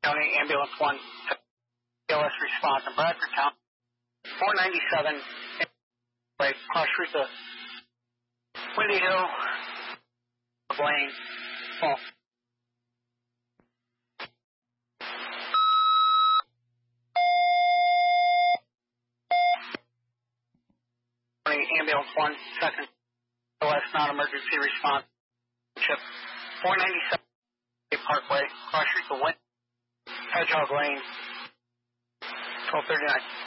County Ambulance 1, ALS response in Bradford County, 497, right, cross route to Windy Hill, Lane, fall. Ambulance 1, second, ALS non-emergency response, ship 497 Parkway, cross route to Hedgehog Lane, 1239.